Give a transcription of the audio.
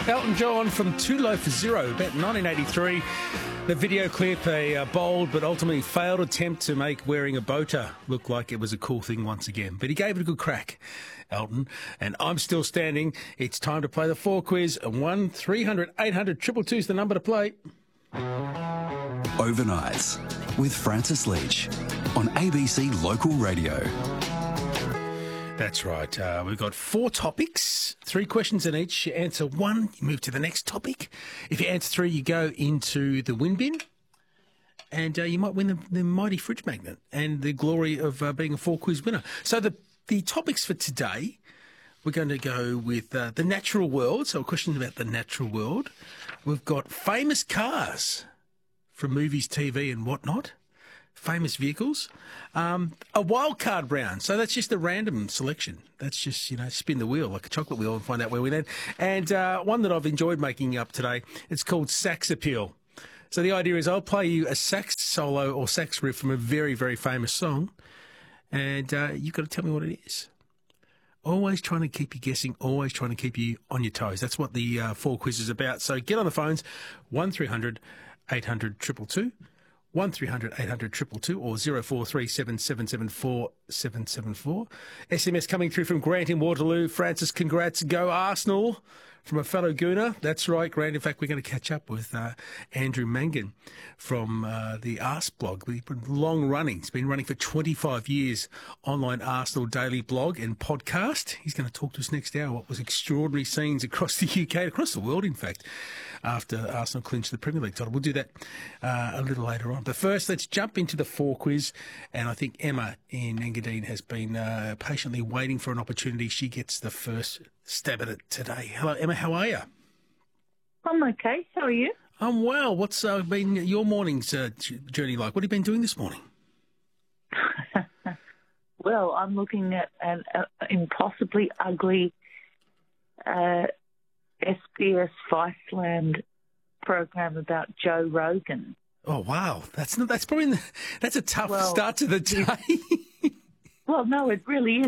Elton John from Too Low for Zero, about 1983. The video clip, a bold but ultimately failed attempt to make wearing a bow tie look like it was a cool thing once again. But he gave it a good crack, Elton. And I'm still standing. It's time to play the 4 quiz. 1300 800 222 is the number to play. Overnights with Francis Leach on ABC Local Radio. That's right. We've got 4 topics, 3 questions in each. You answer 1, you move to the next topic. If you answer 3, you go into the win bin. And you might win the mighty fridge magnet and the glory of being a 4 quiz winner. So the topics for today, we're going to go with the natural world. So questions about the natural world. We've got famous cars from movies, TV and whatnot. Famous vehicles. A wildcard round. So that's just a random selection. That's just, spin the wheel like a chocolate wheel and find out where we land. And one that I've enjoyed making up today, it's called Sax Appeal. So the idea is I'll play you a sax solo or sax riff from a very, very famous song. And you've got to tell me what it is. Always trying to keep you guessing, always trying to keep you on your toes. That's what the 4 quiz is about. So get on the phones, 1300 800 222. 1300 800 222 or 0437 774 774. SMS coming through from Grant in Waterloo. Francis, congrats. Go Arsenal. From a fellow Gooner. That's right, Grant. In fact, we're going to catch up with Andrew Mangan from the Arse blog. We've been long running. It's been running for 25 years. Online Arsenal daily blog and podcast. He's going to talk to us next hour. What was extraordinary scenes across the UK, across the world, in fact, after Arsenal clinched the Premier League title. We'll do that a little later on. But first, let's jump into the 4 quiz. And I think Emma in Engadine has been patiently waiting for an opportunity. She gets the first stab at it today. Hello, Emma. How are you? I'm okay. How are you? I'm well. What's been your morning's journey like? What have you been doing this morning? Well, I'm looking at an impossibly ugly SBS Viceland program about Joe Rogan. Oh wow, that's a tough start to the day. Well, no, it really is.